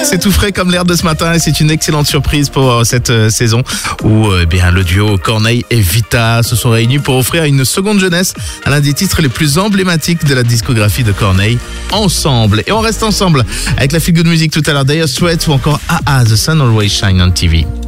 C'est tout frais comme l'air de ce matin et c'est une excellente surprise pour cette saison où bien le duo Corneille et Vita se sont réunis pour offrir une seconde jeunesse à l'un des titres les plus emblématiques de la discographie de Corneille, Ensemble. Et on reste ensemble avec la feel good music tout à l'heure, Dire Straits ou encore The Sun Always Shine on TV.